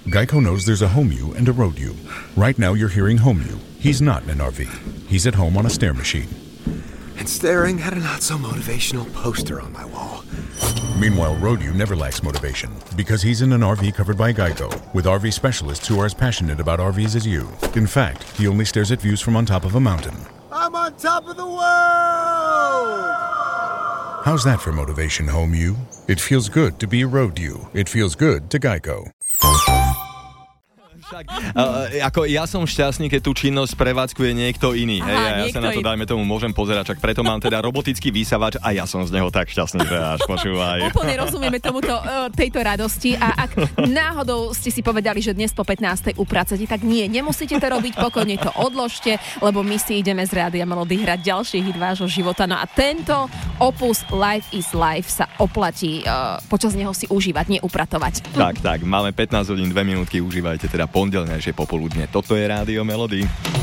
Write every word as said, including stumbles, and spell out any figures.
Geico knows there's a home you and a road you. Right now you're hearing home you. He's not in an R V. He's at home on a stair machine. And staring at a not-so-motivational poster on my wall. Meanwhile, Road-U never lacks motivation because he's in an R V covered by Geico with R V specialists who are as passionate about R Vs as you. In fact, he only stares at views from on top of a mountain. I'm on top of the world! How's that for motivation, home you? It feels good to be a Road-U. It feels good to Geico. Však, uh, ako ja som šťastný, keď tú činnosť prevádzkuje niekto iný. Aha, hej, ja niekto sa na to, iný. dajme tomu, môžem pozerať, čak preto mám teda robotický vysavač a ja som z neho tak šťastný, že až počúvaj. Úplne rozumieme tomuto, uh, tejto radosti a ak náhodou ste si povedali, že dnes po pätnástej upracete, tak nie, nemusíte to robiť, pokojne to odložte, lebo my si ideme z Rádia Melody hrať ďalší hit vášho života. No a tento opus Life is Life sa oplatí uh, počas neho si užívať, nie upratovať. Tak, tak, máme pätnásť hodín, dve minútky, užívajte teda pondelnejšie popoludne. Toto je Rádio Melody.